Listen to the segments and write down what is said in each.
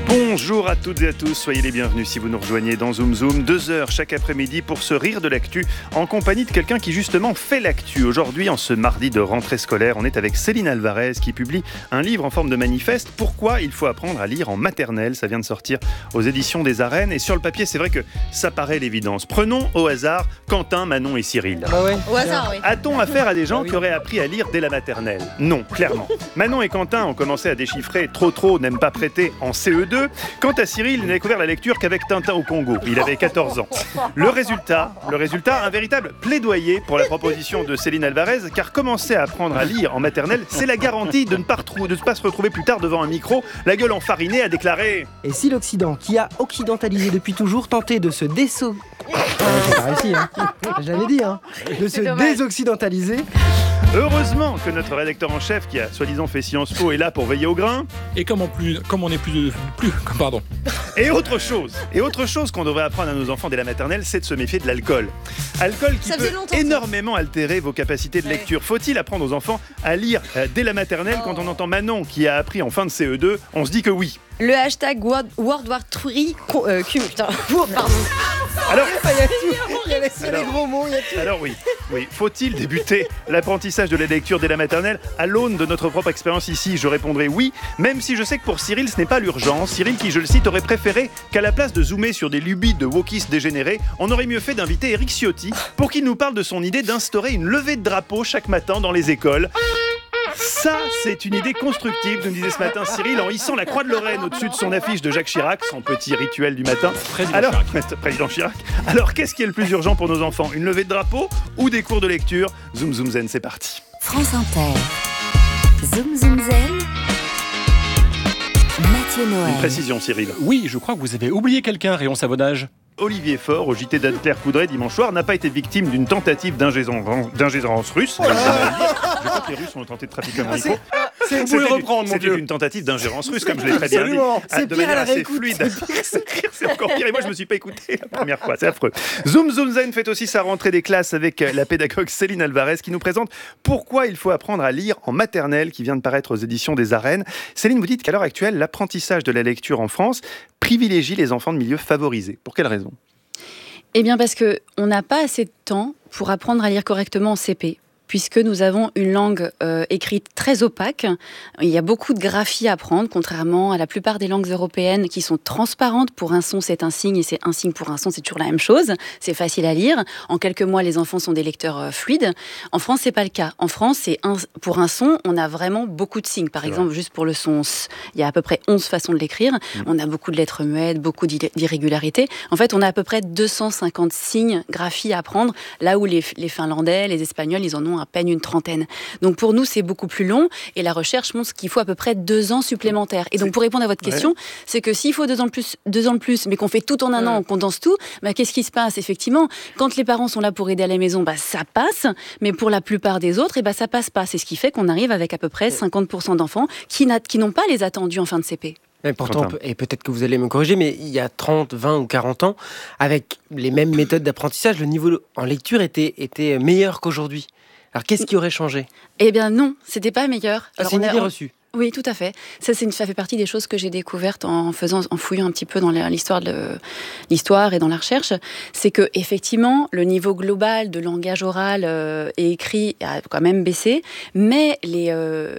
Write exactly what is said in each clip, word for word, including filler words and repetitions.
Bonjour à toutes et à tous, soyez les bienvenus si vous nous rejoignez dans Zoom Zoom. Deux heures chaque après-midi pour se rire de l'actu en compagnie de quelqu'un qui justement fait l'actu. Aujourd'hui, en ce mardi de rentrée scolaire, on est avec Céline Alvarez qui publie un livre en forme de manifeste. Pourquoi il faut apprendre à lire en maternelle? Ça vient de sortir aux éditions des Arènes et sur le papier, c'est vrai que ça paraît l'évidence. Prenons au hasard Quentin, Manon et Cyril. Ah ouais. Au hasard, oui. A-t-on affaire à des gens Ah oui. qui auraient appris à lire dès la maternelle? Non, clairement. Manon et Quentin ont commencé à déchiffrer trop trop n'aime pas prêter en C E deux. Quant à Cyril, il n'a découvert la lecture qu'avec Tintin au Congo. Il avait quatorze ans. Le résultat, le résultat, un véritable plaidoyer pour la proposition de Céline Alvarez, car commencer à apprendre à lire en maternelle, c'est la garantie de ne pas, retrou- de ne pas se retrouver plus tard devant un micro, la gueule enfarinée, à déclarer. Et si l'Occident, qui a occidentalisé depuis toujours, tentait de se déso... Ah, j'ai pas réussi, hein. J'avais dit, hein. De se désoccidentaliser. Heureusement que notre rédacteur en chef, qui a soi-disant fait Sciences Po, est là pour veiller au grain. Et comme, en plus, comme on est plus, plus pardon. Et autre chose, et autre chose qu'on devrait apprendre à nos enfants dès la maternelle, c'est de se méfier de l'alcool. Alcool qui Ça faisait peut longtemps, ça. énormément altérer vos capacités de Ouais. lecture. Faut-il apprendre aux enfants à lire euh, dès la maternelle? Quand on entend Manon qui a appris en fin de C E deux, on se dit que oui. Le hashtag World, World War trois euh, cum, putain. Oh, pardon. Alors, Ah, il y a tout. Il y a les, il y a les Alors- gros mots, il y a tout. alors oui, oui. Faut-il débuter l'apprentissage de la lecture dès la maternelle? À l'aune de notre propre expérience ici, je répondrai oui, même si je sais que pour Cyril, ce n'est pas l'urgence. Cyril qui, je le cite, aurait préféré qu'à la place de zoomer sur des lubies de wokistes dégénérés, on aurait mieux fait d'inviter Éric Ciotti pour qu'il nous parle de son idée d'instaurer une levée de drapeau chaque matin dans les écoles. Ça, c'est une idée constructive, nous disait ce matin Cyril en hissant la croix de Lorraine au-dessus de son affiche de Jacques Chirac, son petit rituel du matin. Président Alors, Chirac. Président Chirac. Alors, qu'est-ce qui est le plus urgent pour nos enfants? Une levée de drapeau ou des cours de lecture? Zoom Zoom Zen, c'est parti. France Inter. Zoom Zoom Zen. Mathieu Noël. Une précision, Cyril. Oui, je crois que vous avez oublié quelqu'un, Rayon Savonnage. Olivier Faure, au J T d'Anne-Claire Coudray dimanche soir, n'a pas été victime d'une tentative d'ingérence d'ingérence russe. Je crois que les Russes ont tenté de trafiquer mon micro. C'est C'était vous du- reprendre, mon C'était vieux. une tentative d'ingérence russe, comme je l'ai très bien dit. Absolument. Ah, C'est de pire manière à la assez réécoute. fluide. C'est pire, c'est encore pire. Et moi, je me suis pas écouté la première fois. C'est affreux. Zoom Zoom Zen fait aussi sa rentrée des classes avec la pédagogue Céline Alvarez qui nous présente pourquoi il faut apprendre à lire en maternelle, qui vient de paraître aux éditions des Arènes. Céline, vous dites qu'à l'heure actuelle, l'apprentissage de la lecture en France privilégie les enfants de milieux favorisés. Pour quelle raison? Eh bien parce qu'on n'a pas assez de temps pour apprendre à lire correctement en C P. Puisque nous avons une langue euh, écrite très opaque. Il y a beaucoup de graphie à apprendre, contrairement à la plupart des langues européennes qui sont transparentes. Pour un son, c'est un signe, et c'est un signe pour un son, c'est toujours la même chose. C'est facile à lire. En quelques mois, les enfants sont des lecteurs euh, fluides. En France, c'est pas le cas. En France, c'est un, pour un son, on a vraiment beaucoup de signes. Par C'est exemple, vrai. juste pour le son, s, il y a à peu près onze façons de l'écrire. Mmh. On a beaucoup de lettres muettes, beaucoup d'irré- d'irrégularités. En fait, on a à peu près deux cent cinquante signes graphies à apprendre, là où les, les Finlandais, les Espagnols, ils en ont à peine une trentaine. Donc pour nous, c'est beaucoup plus long et la recherche montre qu'il faut à peu près deux ans supplémentaires. Et donc pour répondre à votre question, ouais. c'est que s'il faut deux ans de plus, deux ans de plus, mais qu'on fait tout en un ouais. an, on condense tout, bah, qu'est-ce qui se passe? Effectivement, quand les parents sont là pour aider à la maison, bah, ça passe, mais pour la plupart des autres, et bah, ça passe pas. C'est ce qui fait qu'on arrive avec à peu près cinquante pour cent d'enfants qui, n'a, qui n'ont pas les attendus en fin de C P. Et pourtant, et peut-être que vous allez me corriger, mais il y a trente, vingt ou quarante ans, avec les mêmes méthodes d'apprentissage, le niveau en lecture était, était meilleur qu'aujourd'hui. Alors, qu'est-ce qui aurait changé? Eh bien non, c'était pas meilleur. Ah, c'est une idée reçue. Oui, tout à fait. Ça, c'est une, ça fait partie des choses que j'ai découvertes en faisant, en fouillant un petit peu dans l'histoire, de, l'histoire et dans la recherche. C'est que effectivement, le niveau global de langage oral euh, et écrit a quand même baissé, mais les, euh,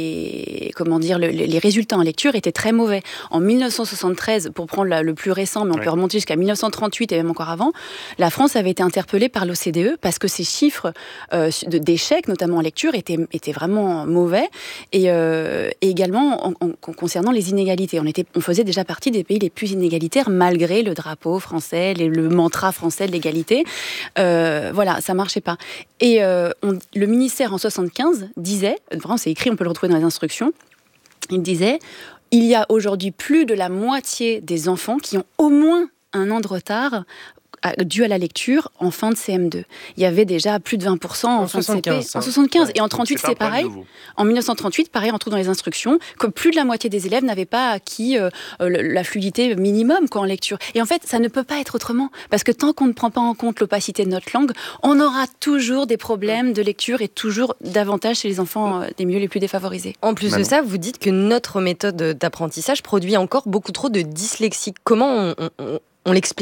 les, comment dire, le, les résultats en lecture étaient très mauvais. En dix-neuf cent soixante-treize, pour prendre la, le plus récent, mais on ouais. peut remonter jusqu'à dix-neuf cent trente-huit et même encore avant, la France avait été interpellée par l'O C D E parce que ses chiffres euh, d'échecs, notamment en lecture, étaient, étaient vraiment mauvais. Et euh, et également en, en, concernant les inégalités. On, était, on faisait déjà partie des pays les plus inégalitaires malgré le drapeau français, les, le mantra français de l'égalité. Euh, voilà, ça marchait pas. Et euh, on, le ministère en soixante-quinze disait, vraiment c'est écrit, on peut le retrouver dans les instructions, il disait, il y a aujourd'hui plus de la moitié des enfants qui ont au moins un an de retard dû à la lecture en fin de C M deux. Il y avait déjà plus de vingt pour cent en, en fin de C P. Ça. En soixante-quinze. Ouais. Et en trente-huit, c'est, c'est pareil. En dix-neuf cent trente-huit, pareil, on trouve dans les instructions que plus de la moitié des élèves n'avaient pas acquis euh, la fluidité minimum quoi, en lecture. Et en fait, ça ne peut pas être autrement. Parce que tant qu'on ne prend pas en compte l'opacité de notre langue, on aura toujours des problèmes de lecture et toujours davantage chez les enfants euh, des milieux les plus défavorisés. En plus Manon. de ça, vous dites que notre méthode d'apprentissage produit encore beaucoup trop de dyslexiques. Comment on, on, on, on l'explique ?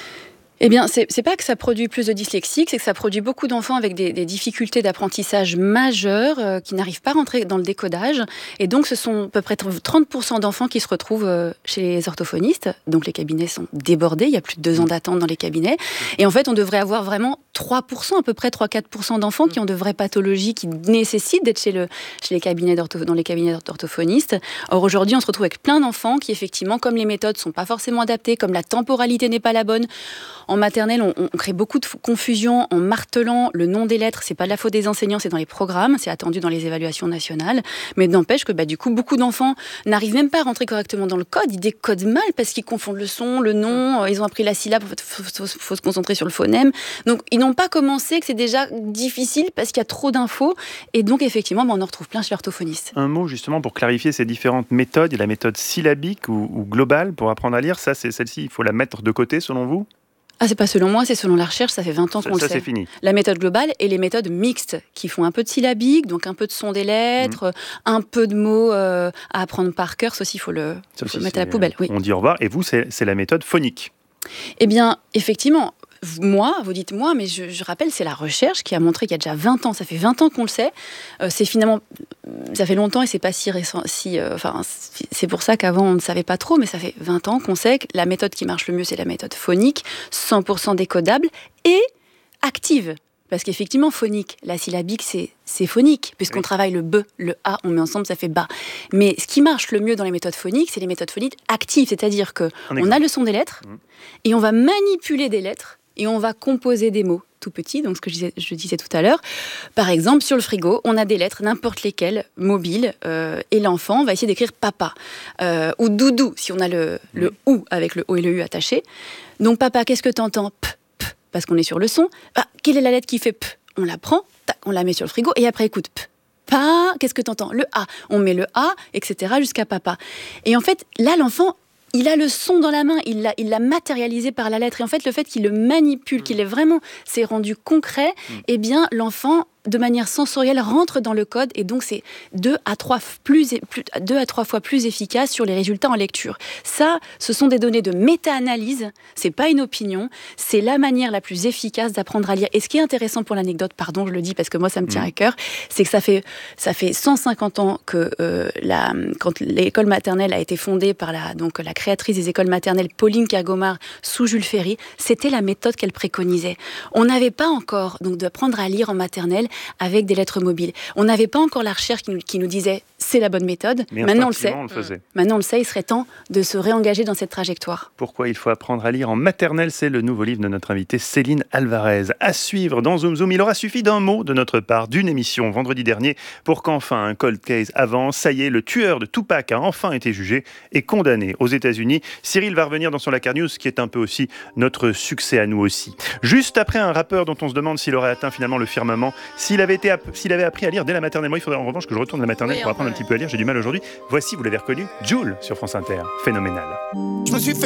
Eh bien, c'est, c'est pas que ça produit plus de dyslexiques, c'est que ça produit beaucoup d'enfants avec des, des difficultés d'apprentissage majeures euh, qui n'arrivent pas à rentrer dans le décodage. Et donc, ce sont à peu près trente pour cent d'enfants qui se retrouvent euh, chez les orthophonistes. Donc, les cabinets sont débordés. Il y a plus de deux ans d'attente dans les cabinets. Et en fait, on devrait avoir vraiment trois pour cent, à peu près trois à quatre pour cent d'enfants qui ont de vraies pathologies qui nécessitent d'être chez, le, chez les cabinets d'ortho, dans les cabinets d'orthophonistes. Or, aujourd'hui, on se retrouve avec plein d'enfants qui, effectivement, comme les méthodes sont pas forcément adaptées, comme la temporalité n'est pas la bonne, en maternelle, on, on crée beaucoup de confusion en martelant le nom des lettres. C'est pas de la faute des enseignants, c'est dans les programmes, c'est attendu dans les évaluations nationales. Mais n'empêche que bah, du coup, beaucoup d'enfants n'arrivent même pas à rentrer correctement dans le code. Ils décodent mal parce qu'ils confondent le son, le nom. Ils ont appris la syllabe. En fait, faut, faut, faut se concentrer sur le phonème. Donc, ils n'ont pas commencé, que c'est déjà difficile parce qu'il y a trop d'infos. Et donc, effectivement, bah, on en retrouve plein chez l'orthophoniste. Un mot justement pour clarifier ces différentes méthodes. Il y a la méthode syllabique ou, ou globale pour apprendre à lire. Ça, c'est celle-ci. Il faut la mettre de côté, selon vous ? Ah, c'est pas selon moi, c'est selon la recherche, ça fait vingt ans qu'on ça, le ça, sait. C'est fini. La méthode globale et les méthodes mixtes, qui font un peu de syllabique, donc un peu de son des lettres, mmh. un peu de mots euh, à apprendre par cœur, ça aussi, il faut le, faut aussi, le mettre à la poubelle. Oui. On dit au revoir, et vous, c'est, c'est la méthode phonique. Eh bien, effectivement, moi, vous dites moi, mais je, je rappelle, c'est la recherche qui a montré qu'il y a déjà vingt ans, ça fait vingt ans qu'on le sait, euh, c'est finalement, ça fait longtemps et c'est pas si récent, si, euh, enfin, c'est pour ça qu'avant on ne savait pas trop, mais ça fait vingt ans qu'on sait que la méthode qui marche le mieux, c'est la méthode phonique, cent pour cent décodable et active. Parce qu'effectivement, phonique, la syllabique, c'est, c'est phonique, puisqu'on oui. travaille le B, le A, on met ensemble, ça fait bas. Mais ce qui marche le mieux dans les méthodes phoniques, c'est les méthodes phoniques actives, c'est-à-dire qu'on a le son des lettres, mmh. et on va manipuler des lettres, et on va composer des mots tout petits, donc ce que je disais, je disais tout à l'heure. Par exemple, sur le frigo, on a des lettres, n'importe lesquelles, mobiles, euh, et l'enfant va essayer d'écrire papa, euh, ou doudou, si on a le, le mmh. ou avec le O et le U attaché. Donc papa, qu'est-ce que t'entends ? P, p, parce qu'on est sur le son. Ah, quelle est la lettre qui fait p ? On la prend, tac, on la met sur le frigo, et après écoute, p. Pa, qu'est-ce que t'entends ? Le A. On met le A, et cetera, jusqu'à papa. Et en fait, là, l'enfant, il a le son dans la main, il l'a, il l'a matérialisé par la lettre. Et en fait, le fait qu'il le manipule, qu'il est vraiment, c'est rendu concret, mmh. eh bien, l'enfant, de manière sensorielle, rentre dans le code. Et donc, c'est deux à trois, plus, plus, deux à trois fois plus efficace sur les résultats en lecture. Ça, ce sont des données de méta-analyse. C'est pas une opinion. C'est la manière la plus efficace d'apprendre à lire. Et ce qui est intéressant pour l'anecdote, pardon, je le dis parce que moi, ça me tient mmh. à cœur, c'est que ça fait, ça fait cent cinquante ans que euh, la, quand l'école maternelle a été fondée par la, donc, la créatrice des écoles maternelles, Pauline Kergomar, sous Jules Ferry, c'était la méthode qu'elle préconisait. On n'avait pas encore donc, d'apprendre à lire en maternelle avec des lettres mobiles. On n'avait pas encore la recherche qui nous, qui nous disait c'est la bonne méthode. Mais maintenant on le sait. On le faisait. Maintenant on le sait, il serait temps de se réengager dans cette trajectoire. Pourquoi il faut apprendre à lire en maternelle, c'est le nouveau livre de notre invitée Céline Alvarez. À suivre dans Zoom Zoom, il aura suffi d'un mot de notre part, d'une émission vendredi dernier, pour qu'enfin un cold case avance. Ça y est, le tueur de Tupac a enfin été jugé et condamné aux États-Unis. Cyril va revenir dans son Lacar News, qui est un peu aussi notre succès à nous aussi. Juste après un rappeur dont on se demande s'il aurait atteint finalement le firmament, s'il avait, été, s'il avait appris à lire dès la maternelle. Moi, il faudrait en revanche que je retourne à la maternelle oui, pour apprendre un petit peu à lire. J'ai du mal aujourd'hui. Voici, vous l'avez reconnu, Jul sur France Inter. Phénoménal. Je me suis fait